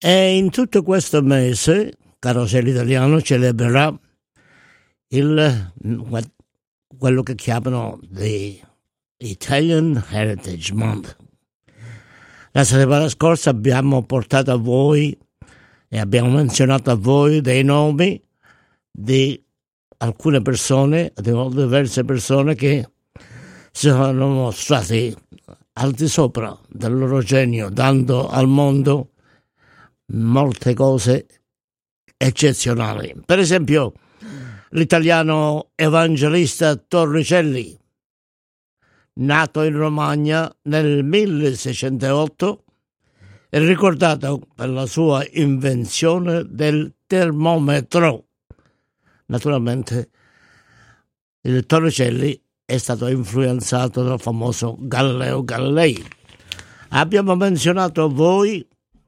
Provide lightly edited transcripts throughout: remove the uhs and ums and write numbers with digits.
E in tutto questo mese Carosello Italiano celebrerà quello che chiamano the Italian Heritage Month. La settimana scorsa abbiamo portato a voi e abbiamo menzionato a voi dei nomi di alcune persone, di diverse persone che si sono mostrati al di sopra del loro genio, dando al mondo molte cose eccezionali. Per esempio, l'italiano Evangelista Torricelli, nato in Romagna nel 1608, è ricordato per la sua invenzione del termometro. Naturalmente il Torricelli è stato influenzato dal famoso Galileo Galilei. Abbiamo menzionato a voi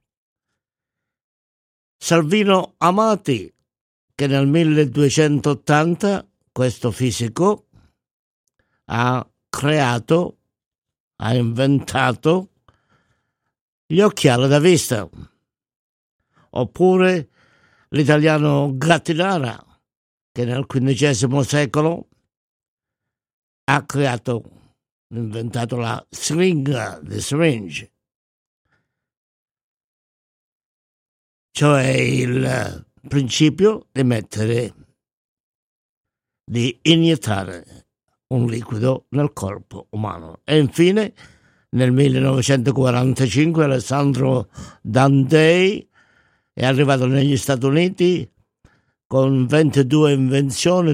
Salvino Amati, che nel 1280 questo fisico ha inventato gli occhiali da vista. Oppure l'italiano Gattinara, che nel XV secolo ha inventato la siringa, the syringe, cioè il principio di iniettare un liquido nel corpo umano. E infine nel 1945 Alessandro Dandei è arrivato negli Stati Uniti con 22 invenzioni